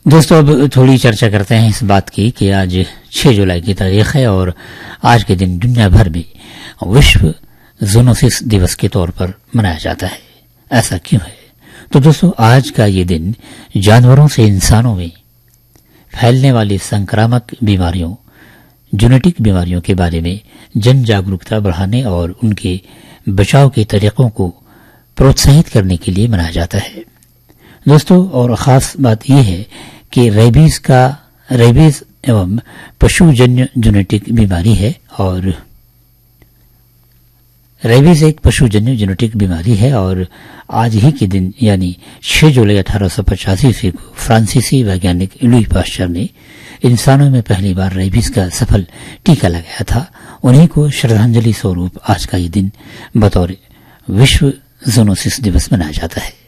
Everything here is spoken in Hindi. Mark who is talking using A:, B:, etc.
A: दोस्तों, अब थोड़ी चर्चा करते हैं इस बात की कि आज 6 जुलाई की तारीख है और आज के दिन दुनिया भर में विश्व ज़ूनोसिस दिवस के तौर पर मनाया जाता है। ऐसा क्यों है? तो दोस्तों, आज का ये दिन जानवरों से इंसानों में फैलने वाली संक्रामक बीमारियों, जेनेटिक बीमारियों के बारे में जन जागरूकता बढ़ाने और उनके बचाव के तरीकों को प्रोत्साहित करने के लिए मनाया जाता है। दोस्तों, और खास बात यह है कि रेबीज एवं पशुजन्य जेनेटिक बीमारी है और रेबीज एक पशुजन्य जेनेटिक बीमारी है और आज ही के दिन यानी 6 जुलाई 1885 ईस्वी को फ्रांसीसी वैज्ञानिक लुई पास्चर ने इंसानों में पहली बार रेबीज का सफल टीका लगाया था। उन्हीं को श्रद्धांजलि स्वरूप आज का ये दिन बतौर विश्व ज़ूनोसिस दिवस मनाया जाता है।